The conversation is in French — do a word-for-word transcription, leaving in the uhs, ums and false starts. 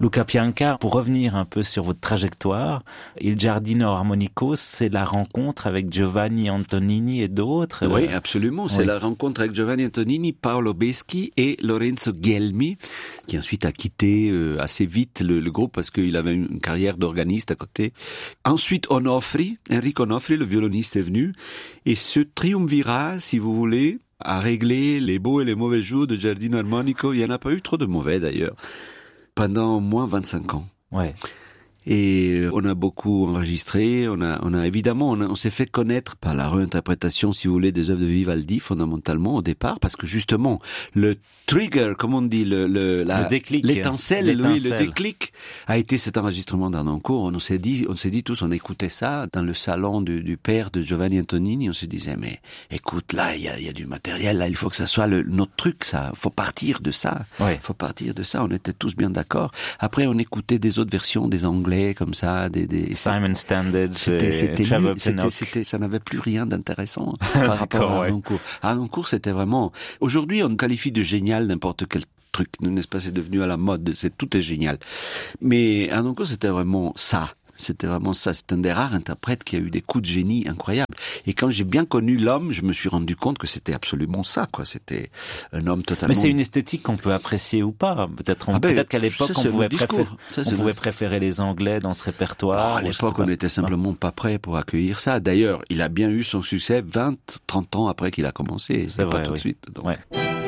Luca Pianca, pour revenir un peu sur votre trajectoire, Il Giardino Armonico, c'est la rencontre avec Giovanni Antonini et d'autres. Oui, absolument. C'est oui. la rencontre avec Giovanni Antonini, Paolo Beschi et Lorenzo Ghelmi, qui ensuite a quitté euh, assez vite le, le groupe parce qu'il avait une carrière d'organiste à côté. Ensuite, Onofri, Enrico Onofri, le violoniste, est venu. Et ce triumvirat, si vous voulez, a réglé les beaux et les mauvais jours de Giardino Armonico. Il n'y en a pas eu trop de mauvais, d'ailleurs. Pendant au moins vingt-cinq ans. Ouais. Et on a beaucoup enregistré, on a, on a évidemment, on, a, on s'est fait connaître par la réinterprétation, si vous voulez, des œuvres de Vivaldi, fondamentalement, au départ, parce que justement, le trigger, comme on dit, le, le, la, le déclic, l'étincelle, l'étincelle. Oui, le déclic, a été cet enregistrement d'Harnoncourt. On s'est dit, on s'est dit tous, on écoutait ça dans le salon du, du père de Giovanni Antonini, on se disait, mais écoute, là, il y a, il y a du matériel, là, il faut que ça soit le, notre truc, ça, faut partir de ça, ouais. faut partir de ça, on était tous bien d'accord. Après, on écoutait des autres versions, des Anglais, comme ça, des, des Simon Standard, c'était, c'était, Trevor c'était, c'était, ça n'avait plus rien d'intéressant par rapport à Harnoncourt. Harnoncourt, c'était vraiment. Aujourd'hui, on qualifie de génial n'importe quel truc, n'est-ce pas? C'est devenu à la mode, c'est tout est génial. Mais Harnoncourt, c'était vraiment ça. C'était vraiment ça. C'est un des rares interprètes qui a eu des coups de génie incroyables. Et quand j'ai bien connu l'homme, je me suis rendu compte que c'était absolument ça, quoi. C'était un homme totalement. Mais c'est une esthétique qu'on peut apprécier ou pas. Peut-être, on, ah ben, peut-être qu'à l'époque, ça, on, pouvait préférer, ça, on pouvait préférer les Anglais dans ce répertoire. Ah, à l'époque, on n'était simplement pas prêt pour accueillir ça. D'ailleurs, il a bien eu son succès vingt, trente ans après qu'il a commencé. C'est, c'est vrai, pas tout oui. de suite. Donc. Ouais.